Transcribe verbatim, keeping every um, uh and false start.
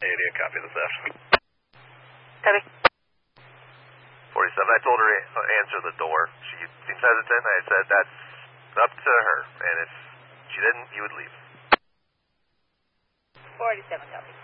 eighty, a copy of the theft. Copy. forty-seven, I told her to answer the door. She seems hesitant. I said that's up to her, and if she didn't, you would leave. forty-seven, copy.